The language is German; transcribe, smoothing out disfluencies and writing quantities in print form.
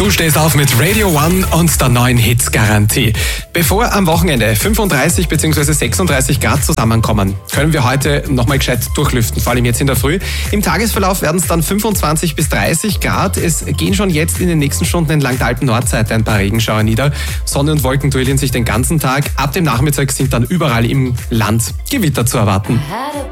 Du stehst auf mit Radio One und der neuen Hits-Garantie. Bevor am Wochenende 35 bzw. 36 Grad zusammenkommen, können wir heute nochmal gescheit durchlüften, vor allem jetzt in der Früh. Im Tagesverlauf werden es dann 25 bis 30 Grad. Es gehen schon jetzt in den nächsten Stunden entlang der Alpen-Nordseite ein paar Regenschauer nieder. Sonne und Wolken duellieren sich den ganzen Tag. Ab dem Nachmittag sind dann überall im Land Gewitter zu erwarten.